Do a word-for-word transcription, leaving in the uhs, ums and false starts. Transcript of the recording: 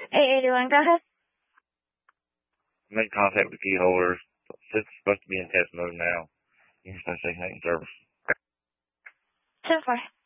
eight eighty-one, go ahead. Make contact with the key holders. It's supposed to be in test mode now. You're supposed to say maintenance service. ten four.